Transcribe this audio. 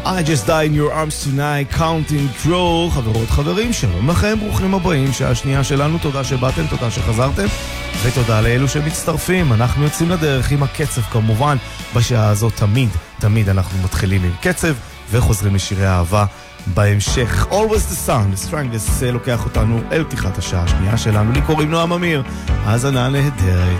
I just died in your arms tonight, counting crow. חברות, חברים, שלום לכם, ברוכים הבאים, שעה שנייה שלנו, תודה שבאתם, תודה שחזרתם, ותודה לאלו שמצטרפים. אנחנו יוצאים לדרך עם הקצב כמובן, בשעה הזאת תמיד אנחנו מתחילים עם קצב, וחוזרים לשירי אהבה בהמשך. Always the Sun, The Strangest, לוקח אותנו אל פתיחת השעה השנייה שלנו. לי קוראים נועם אמיר, האזנה נהדרת.